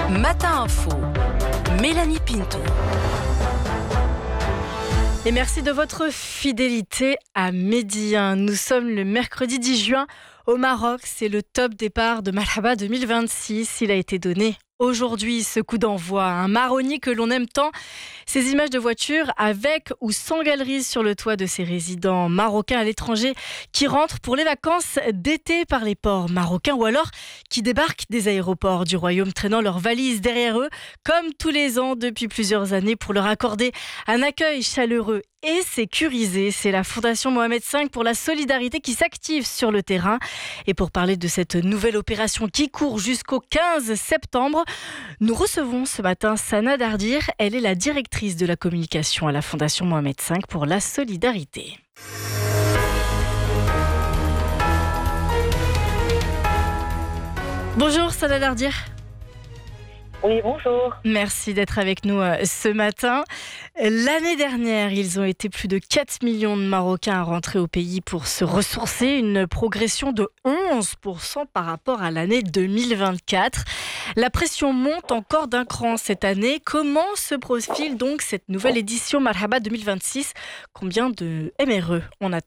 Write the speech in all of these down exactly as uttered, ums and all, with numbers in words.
Matin Info, Mélanie Pinto. Et merci de votre fidélité à Média. Nous sommes le mercredi dix juin au Maroc. C'est le top départ de Marhaba deux mille vingt-six. Il a été donné aujourd'hui, ce coup d'envoi. Un marronnier que l'on aime tant. Ces images de voitures avec ou sans galerie sur le toit de ces résidents marocains à l'étranger qui rentrent pour les vacances d'été par les ports marocains ou alors qui débarquent des aéroports du royaume traînant leurs valises derrière eux, comme tous les ans depuis plusieurs années, pour leur accorder un accueil chaleureux et sécurisé. C'est la Fondation Mohamed cinq pour la solidarité qui s'active sur le terrain. Et pour parler de cette nouvelle opération qui court jusqu'au quinze septembre, nous recevons ce matin Sana Dardir. Elle est la directrice de la communication à la Fondation Mohamed cinq pour la solidarité. Bonjour Sana Dardir. Oui, bonjour. Merci d'être avec nous ce matin. L'année dernière, ils ont été plus de quatre millions de Marocains à rentrer au pays pour se ressourcer, une progression de onze pour cent par rapport à l'année deux mille vingt-quatre. La pression monte encore d'un cran cette année. Comment se profile donc cette nouvelle édition Marhaba deux mille vingt-six ? Combien de M R E on attend ?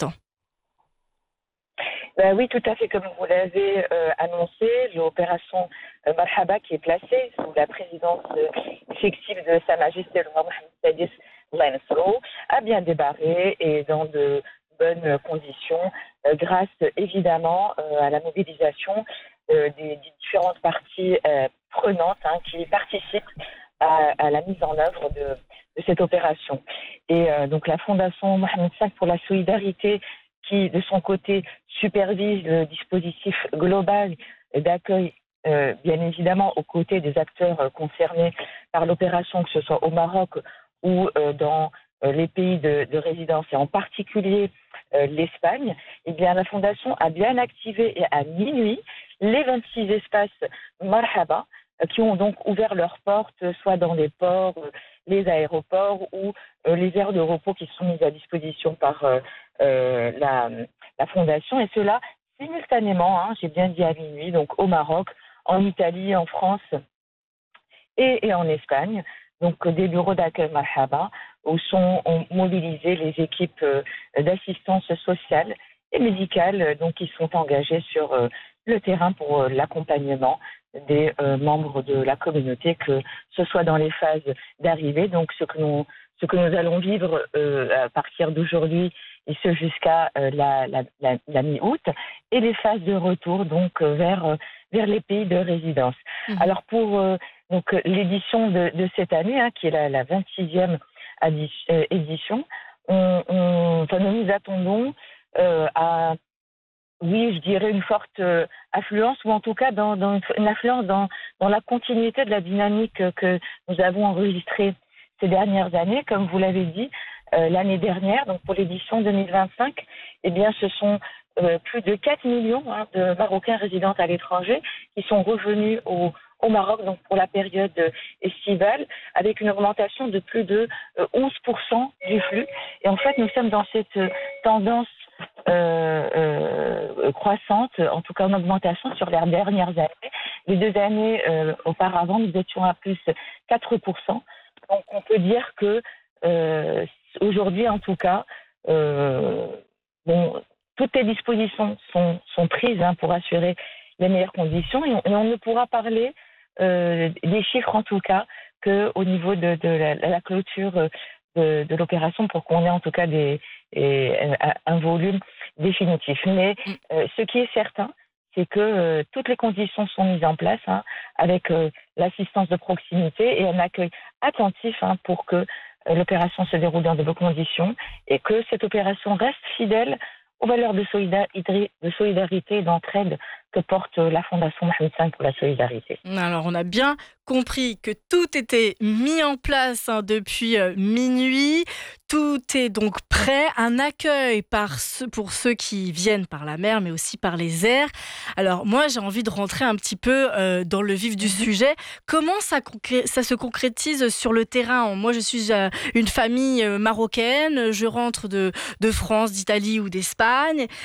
Ben oui, tout à fait, comme vous l'avez euh, annoncé, l'opération euh, Marhaba qui est placée sous la présidence euh, effective de Sa Majesté le roi Mohammed Sadis Allah Nasro a bien débarré et dans de bonnes conditions euh, grâce évidemment euh, à la mobilisation euh, des, des différentes parties euh, prenantes hein, qui participent à, à la mise en œuvre de, de cette opération. Et euh, donc la Fondation Mohamed cinq pour la solidarité qui, de son côté, supervise le dispositif global d'accueil, euh, bien évidemment, aux côtés des acteurs euh, concernés par l'opération, que ce soit au Maroc ou euh, dans euh, les pays de, de résidence, et en particulier euh, l'Espagne. Eh bien, la Fondation a bien activé et à minuit les vingt-six espaces Marhaba euh, qui ont donc ouvert leurs portes, soit dans les ports, euh, les aéroports ou euh, les aires de repos qui sont mises à disposition par euh, euh, la, la Fondation, et cela simultanément, hein, j'ai bien dit à minuit, donc au Maroc, en Italie, en France et, et en Espagne. Donc des bureaux d'accueil Marhaba où sont mobilisées les équipes euh, d'assistance sociale et médicale euh, donc, qui sont engagées sur euh, le terrain pour euh, l'accompagnement des euh, membres de la communauté, que ce soit dans les phases d'arrivée, donc ce que nous, ce que nous allons vivre euh, à partir d'aujourd'hui et ce jusqu'à euh, la, la, la, la mi-août, et les phases de retour donc euh, vers, euh, vers les pays de résidence. Mmh. Alors pour euh, donc, l'édition de, de cette année, hein, qui est la, la vingt-sixième euh, édition, on, on, enfin, nous nous attendons euh, à oui, je dirais une forte euh, affluence, ou en tout cas dans, dans une affluence dans, dans la continuité de la dynamique que nous avons enregistrée ces dernières années. Comme vous l'avez dit, euh, l'année dernière, donc pour l'édition deux mille vingt-cinq, eh bien, ce sont euh, plus de quatre millions hein, de Marocains résidant à l'étranger qui sont revenus au, au Maroc donc pour la période estivale, avec une augmentation de plus de euh, onze pour cent du flux. Et en fait, nous sommes dans cette euh, tendance Euh, euh, croissante, en tout cas en augmentation sur les dernières années. Les deux années euh, auparavant, nous étions à plus quatre pour cent. Donc on peut dire que euh, aujourd'hui, en tout cas, euh, bon, toutes les dispositions sont, sont prises hein, pour assurer les meilleures conditions, et on, et on ne pourra parler euh, des chiffres en tout cas qu'au niveau de, de la, la clôture de, de l'opération, pour qu'on ait en tout cas des, des, un, un volume définitif. Mais euh, ce qui est certain, c'est que euh, toutes les conditions sont mises en place hein, avec euh, l'assistance de proximité et un accueil attentif hein, pour que euh, l'opération se déroule dans de bonnes conditions et que cette opération reste fidèle aux valeurs de solidarité, de solidarité et d'entraide que porte la Fondation Mohamed cinq pour la solidarité. Alors, on a bien compris que tout était mis en place hein, depuis euh, minuit. Tout est donc prêt. Un accueil par ce, pour ceux qui viennent par la mer, mais aussi par les airs. Alors, moi, j'ai envie de rentrer un petit peu euh, dans le vif du mmh. sujet. Comment ça, ça se concrétise sur le terrain ? Moi, je suis euh, une famille euh, marocaine. Je rentre de, de France, d'Italie ou d'Espagne.